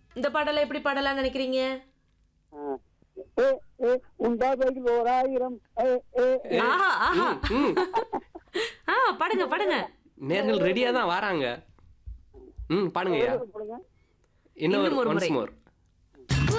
இந்த பாடலை எப்படி பாடலாம்னு நினைக்கிறீங்க? ஆ. ஏ ஏ உண்டாதையில் 1000 ஆஹா ஆஹா. பாடுங்க பாடுங்க. நேர்கள் ரெடியா தான் வராங்க. பாடுங்கய்யா. போடுங்க. இன்னும் இன்னும் ஒரு ஒன்ஸ் முறை. மோர்.